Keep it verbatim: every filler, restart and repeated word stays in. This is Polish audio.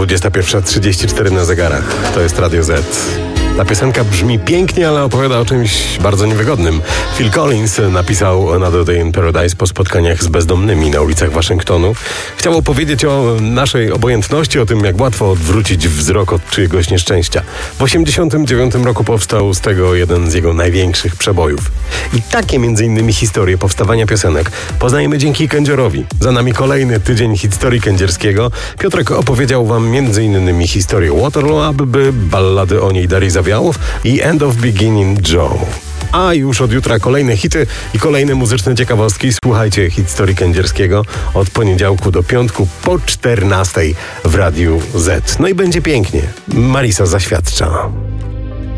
dwudziesta pierwsza trzydzieści cztery na zegarach. To jest Radio Z. Ta piosenka brzmi pięknie, ale opowiada o czymś bardzo niewygodnym. Phil Collins napisał Another Day in Paradise po spotkaniach z bezdomnymi na ulicach Waszyngtonu. Chciał opowiedzieć o naszej obojętności, o tym, jak łatwo odwrócić wzrok od czyjegoś nieszczęścia. W osiemdziesiątym dziewiątym roku powstał z tego jeden z jego największych przebojów. I takie między innymi historie powstawania piosenek poznajemy dzięki kędziorowi. Za nami kolejny tydzień historii kędzierskiego. Piotrek opowiedział wam między innymi historię Waterloo Abbey, ballady o niej Darii Zawiałów i End of Beginning Joe. A już od jutra kolejne hity i kolejne muzyczne ciekawostki. Słuchajcie historii kędzierskiego od poniedziałku do piątku po czternastej w Radiu Z. No i będzie pięknie. Marisa zaświadcza.